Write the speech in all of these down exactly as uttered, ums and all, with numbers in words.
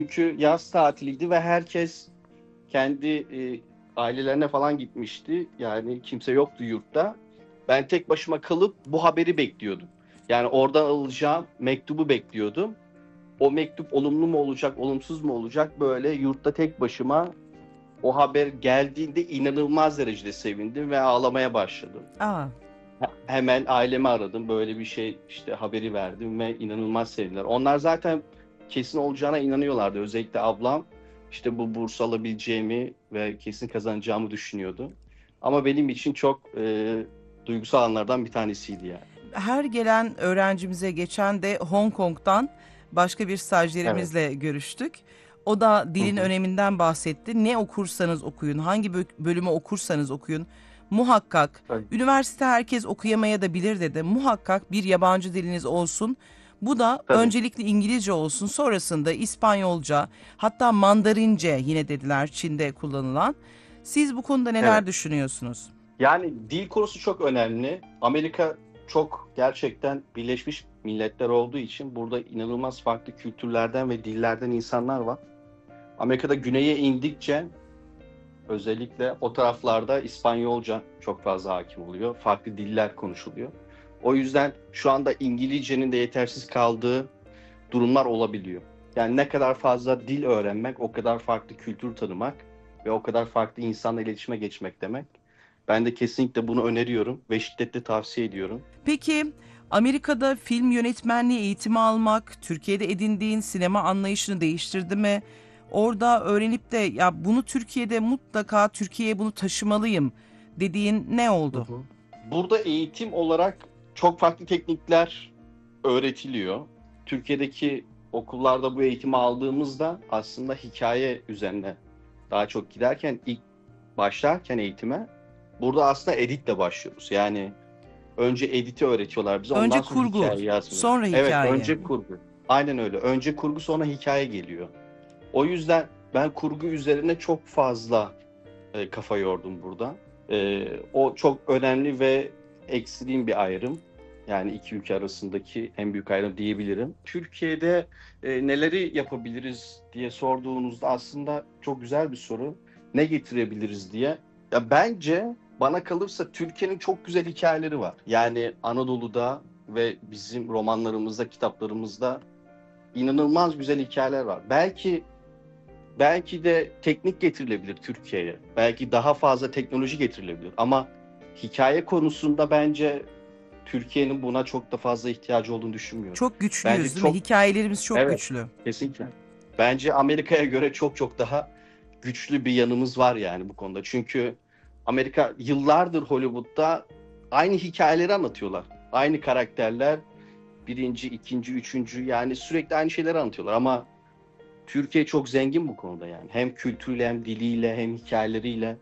Çünkü yaz tatiliydi ve herkes kendi e, ailelerine falan gitmişti. Yani kimse yoktu yurtta. Ben tek başıma kalıp bu haberi bekliyordum. Yani oradan alacağım mektubu bekliyordum. O mektup olumlu mu olacak, olumsuz mu olacak? Böyle yurtta tek başıma o haber geldiğinde inanılmaz derecede sevindim ve ağlamaya başladım. Aa, Hemen ailemi aradım. Böyle bir şey işte haberi verdim ve inanılmaz sevindiler. Onlar zaten kesin olacağına inanıyorlardı. Özellikle ablam işte bu burs alabileceğimi ve kesin kazanacağımı düşünüyordu. Ama benim için çok e, duygusal anlardan bir tanesiydi yani. her gelen öğrencimize geçen de Hong Kong'dan başka bir Evet. stajyerimizle görüştük. O da Hı dilin hı. öneminden bahsetti. Ne okursanız okuyun, hangi bö- bölümü okursanız okuyun, muhakkak, Tabii. üniversite herkes okuyamaya da bilir dedi. Muhakkak bir yabancı diliniz olsun. Bu da Tabii. öncelikle İngilizce olsun, sonrasında İspanyolca, hatta Mandarince yine dediler Çin'de kullanılan. Siz bu konuda neler Evet. düşünüyorsunuz? Yani dil konusu çok önemli. Amerika çok gerçekten Birleşmiş Milletler olduğu için burada inanılmaz farklı kültürlerden ve dillerden insanlar var. Amerika'da güneye indikçe özellikle o taraflarda İspanyolca çok fazla hakim oluyor. Farklı diller konuşuluyor. O yüzden şu anda İngilizcenin de yetersiz kaldığı durumlar olabiliyor. Yani ne kadar fazla dil öğrenmek, o kadar farklı kültür tanımak ve o kadar farklı insanla iletişime geçmek demek. Ben de kesinlikle bunu öneriyorum ve şiddetle tavsiye ediyorum. Peki Amerika'da film yönetmenliği eğitimi almak Türkiye'de edindiğin sinema anlayışını değiştirdi mi? Orada öğrenip de ya bunu Türkiye'de mutlaka Türkiye'ye bunu taşımalıyım dediğin ne Hı oldu? hı. Burada eğitim olarak çok farklı teknikler öğretiliyor. Türkiye'deki okullarda bu eğitimi aldığımızda aslında hikaye üzerine daha çok giderken ilk başlarken eğitime burada aslında editle başlıyoruz. Yani önce editi öğretiyorlar bize, Önce ondan sonra kurgu, hikaye yazmayı. sonra Evet, hikaye. önce kurgu. Aynen öyle. Önce kurgu sonra hikaye geliyor. O yüzden ben kurgu üzerine çok fazla e, kafa yordum burada. E, o çok önemli ve ekstrem bir ayrım. Yani iki ülke arasındaki en büyük ayrım diyebilirim. Türkiye'de e, neleri yapabiliriz diye sorduğunuzda aslında çok güzel bir soru. Ne getirebiliriz diye. Ya bence bana kalırsa Türkiye'nin çok güzel hikayeleri var. Yani Anadolu'da ve bizim romanlarımızda, kitaplarımızda inanılmaz güzel hikayeler var. Belki belki de teknik getirilebilir Türkiye'ye. Belki daha fazla teknoloji getirilebilir. Ama hikaye konusunda bence Türkiye'nin buna çok da fazla ihtiyacı olduğunu düşünmüyorum. Çok Bence güçlüyüz değil mi? çok, Hikayelerimiz çok evet, güçlü. kesinlikle. Bence Amerika'ya göre çok çok daha güçlü bir yanımız var yani bu konuda. Çünkü Amerika yıllardır Hollywood'da aynı hikayeleri anlatıyorlar. Aynı karakterler birinci, ikinci, üçüncü yani sürekli aynı şeyleri anlatıyorlar ama Türkiye çok zengin bu konuda yani. Hem kültürüyle hem diliyle hem hikayeleriyle.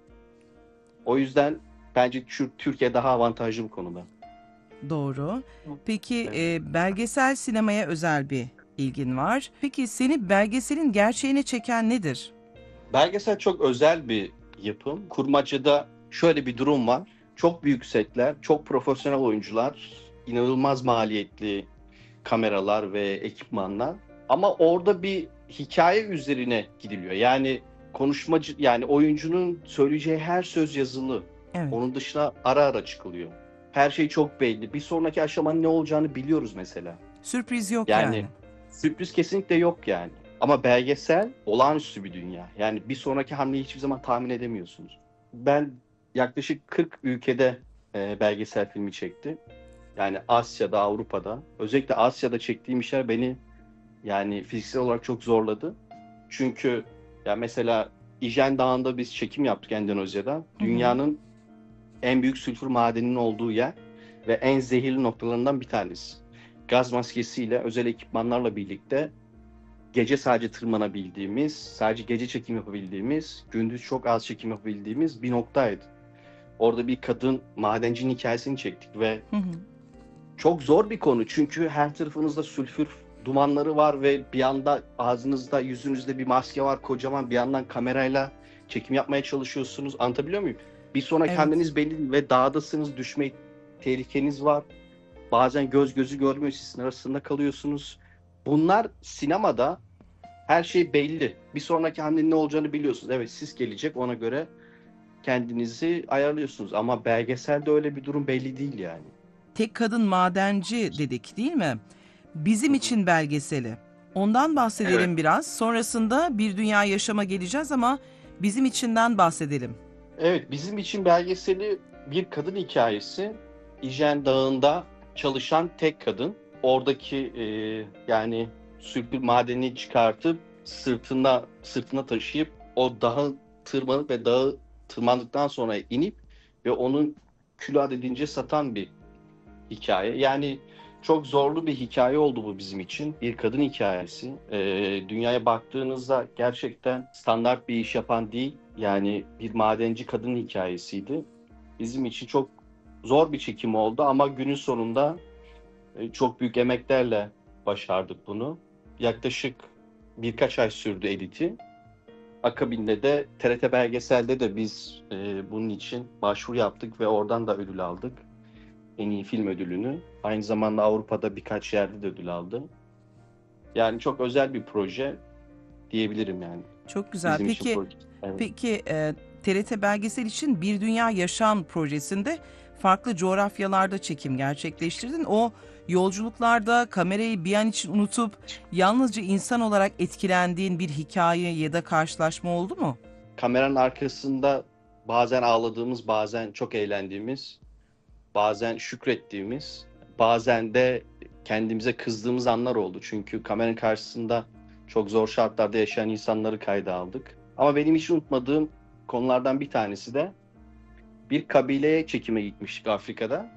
O yüzden bence Türkiye daha avantajlı bu konuda. Doğru. Peki Evet. e, belgesel sinemaya özel bir ilgin var. Peki seni belgeselin gerçeğine çeken nedir? Belgesel çok özel bir yapım. Kurmaca'da şöyle bir durum var. Çok büyük setler, çok profesyonel oyuncular, inanılmaz maliyetli kameralar ve ekipmanlar. Ama orada bir hikaye üzerine gidiliyor. Yani konuşmacı, yani oyuncunun söyleyeceği her söz yazılı. Evet. Onun dışına ara ara çıkılıyor. Her şey çok belli. Bir sonraki aşamanın ne olacağını biliyoruz mesela. Sürpriz yok Yani yani. sürpriz kesinlikle yok yani. Ama belgesel olağanüstü bir dünya. Yani bir sonraki hamleyi hiçbir zaman tahmin edemiyorsunuz. Ben yaklaşık kırk ülkede e, belgesel filmi çektim. Yani Asya'da, Avrupa'da. Özellikle Asya'da çektiğim işler beni yani fiziksel olarak çok zorladı. Çünkü ya mesela İjen Dağı'nda biz çekim yaptık Endonezya'da. Hı hı. Dünyanın en büyük sülfür madeninin olduğu yer ve en zehirli noktalarından bir tanesi. Gaz maskesiyle, özel ekipmanlarla birlikte gece sadece tırmanabildiğimiz, sadece gece çekim yapabildiğimiz, gündüz çok az çekim yapabildiğimiz bir noktaydı. Orada bir kadın madencinin hikayesini çektik ve Hı hı. çok zor bir konu çünkü her tarafınızda sülfür dumanları var ve bir anda ağzınızda, yüzünüzde bir maske var kocaman. Bir yandan kamerayla çekim yapmaya çalışıyorsunuz. Anlatabiliyor muyum? Bir sonraki Evet. hamleniz belli değil ve dağdasınız, düşme tehlikeniz var. Bazen göz gözü görmüyor, sizin arasında kalıyorsunuz. Bunlar sinemada Her şey belli. Bir sonraki hamlenin ne olacağını biliyorsunuz. Evet, sis gelecek, ona göre kendinizi ayarlıyorsunuz. Ama belgeselde öyle bir durum belli değil yani. Tek kadın madenci dedik değil mi? Bizim Hı hı. için belgeseli. Ondan Evet. bahsedelim biraz. Sonrasında Bir Dünya Yaşama geleceğiz ama bizim içinden bahsedelim. Evet, bizim için belgeseli bir kadın hikayesi. İjen Dağı'nda çalışan tek kadın. Oradaki e, yani sülfür madenini çıkartıp sırtına sırtına taşıyıp o dağı tırmanıp ve dağı tırmandıktan sonra inip ve onun kilo adedince satan bir hikaye. Yani çok zorlu bir hikaye oldu bu bizim için. Bir kadın hikayesi. Ee, dünyaya baktığınızda gerçekten standart bir iş yapan değil. Yani bir madenci kadın hikayesiydi. Bizim için çok zor bir çekim oldu ama günün sonunda e, çok büyük emeklerle başardık bunu. Yaklaşık birkaç ay sürdü editi. Akabinde de T R T Belgesel'de de biz e, bunun için başvuru yaptık ve oradan da ödül aldık. En iyi film ödülünü. Aynı zamanda Avrupa'da birkaç yerde de ödül aldı. Yani çok özel bir proje diyebilirim yani. Çok güzel. Bizim için Peki, proje. Evet. peki e, T R T Belgesel için Bir Dünya Yaşam projesinde farklı coğrafyalarda çekim gerçekleştirdin. O yolculuklarda kamerayı bir an için unutup yalnızca insan olarak etkilendiğin bir hikaye ya da karşılaşma oldu mu? Kameranın arkasında bazen ağladığımız, bazen çok eğlendiğimiz, bazen şükrettiğimiz, bazen de kendimize kızdığımız anlar oldu. Çünkü kameranın karşısında çok zor şartlarda yaşayan insanları kayda aldık. Ama benim hiç unutmadığım konulardan bir tanesi de bir kabileye çekime gitmiştik Afrika'da.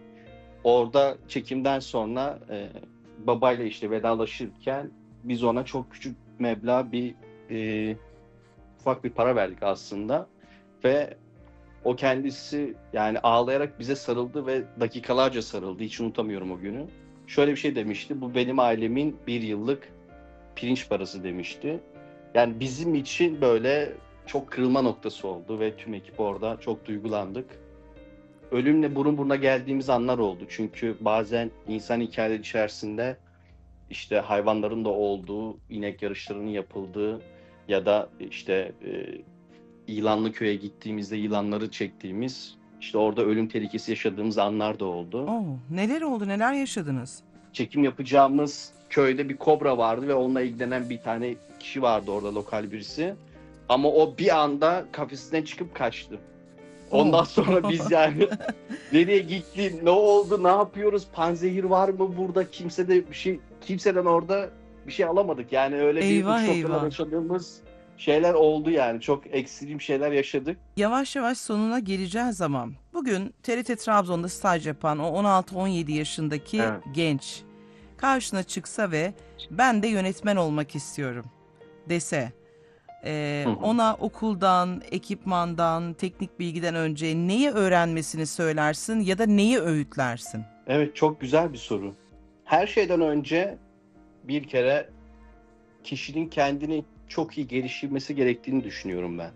Orada çekimden sonra e, babayla işte vedalaşırken biz ona çok küçük meblağ bir e, ufak bir para verdik aslında ve o kendisi yani ağlayarak bize sarıldı ve dakikalarca sarıldı. Hiç unutamıyorum o günü. Şöyle bir şey demişti. Bu benim ailemin bir yıllık pirinç parası demişti. Yani bizim için böyle çok kırılma noktası oldu ve tüm ekip orada çok duygulandık. Ölümle burun buruna geldiğimiz anlar oldu. Çünkü bazen insan hikayeleri içerisinde işte hayvanların da olduğu, inek yarışlarının yapıldığı ya da işte e, Yılanlıköy'e gittiğimizde yılanları çektiğimiz, işte orada ölüm tehlikesi yaşadığımız anlar da oldu. Oo, neler oldu, neler yaşadınız? Çekim yapacağımız köyde bir kobra vardı ve onunla ilgilenen bir tane kişi vardı orada, lokal birisi. Ama o bir anda kafesinden çıkıp kaçtı. Oo. Ondan sonra biz yani nereye gitti, ne oldu, ne yapıyoruz, panzehir var mı burada, kimse de bir şey, kimseden orada bir şey alamadık. Yani öyle bir Eyvah uç noktalar eyvah. yaşadığımız şeyler oldu yani. Çok ekstrem şeyler yaşadık. Yavaş yavaş sonuna geleceğiz ama bugün T R T Trabzon'da staj yapan o on altı on yedi yaşındaki Evet. genç karşına çıksa ve ben de yönetmen olmak istiyorum dese, e, Hı hı. ona okuldan, ekipmandan, teknik bilgiden önce neyi öğrenmesini söylersin ya da neyi öğütlersin? Evet, çok güzel bir soru. Her şeyden önce bir kere kişinin kendini çok iyi geliştirmesi gerektiğini düşünüyorum ben.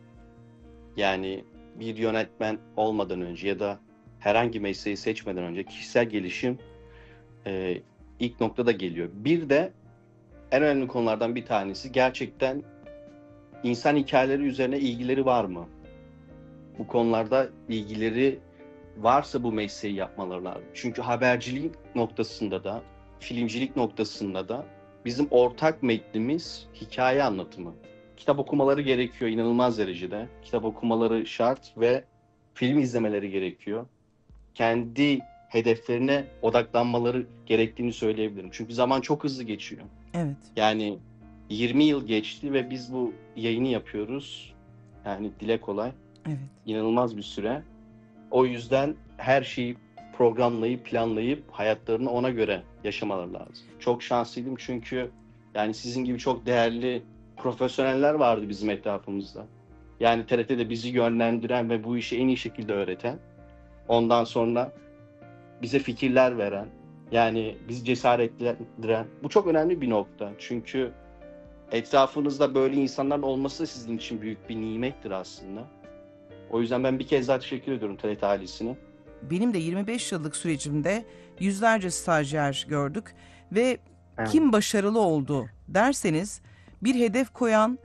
Yani bir yönetmen olmadan önce ya da herhangi mesleği seçmeden önce kişisel gelişim e, ilk noktada geliyor. Bir de en önemli konulardan bir tanesi, gerçekten insan hikayeleri üzerine ilgileri var mı? Bu konularda ilgileri varsa bu mesleği yapmaları lazım. Çünkü habercilik noktasında da, filmcilik noktasında da bizim ortak metnimiz hikaye anlatımı. Kitap okumaları gerekiyor inanılmaz derecede. Kitap okumaları şart ve film izlemeleri gerekiyor. Kendi hedeflerine odaklanmaları gerektiğini söyleyebilirim. Çünkü zaman çok hızlı geçiyor. Evet, Yani yirmi yıl geçti ve biz bu yayını yapıyoruz. Yani dile kolay. evet. İnanılmaz bir süre. O yüzden her şeyi programlayıp planlayıp hayatlarını ona göre yaşamaları lazım. Çok şanslıydım çünkü yani sizin gibi çok değerli profesyoneller vardı bizim etrafımızda. Yani T R T'de bizi yönlendiren ve bu işi en iyi şekilde öğreten, ondan sonra bize fikirler veren, yani bizi cesaretlendiren. Bu çok önemli bir nokta. Çünkü etrafınızda böyle insanların olması sizin için büyük bir nimettir aslında. O yüzden ben bir kez daha teşekkür ediyorum T R T ailesine. Benim de yirmi beş yıllık sürecimde yüzlerce stajyer gördük ve Evet. kim başarılı oldu derseniz bir hedef koyan